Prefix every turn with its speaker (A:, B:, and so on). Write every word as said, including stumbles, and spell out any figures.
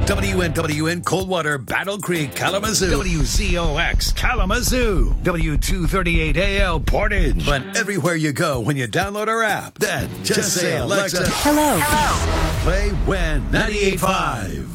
A: W N W N Coldwater, Battle Creek, Kalamazoo.
B: W Z O X Kalamazoo. W two thirty-eight A L Portage.
A: But everywhere you go when you download our app, then just,
B: Just
A: say,
B: say,
A: Alexa,
B: Alexa,
C: Hello.
A: play When ninety-eight point five.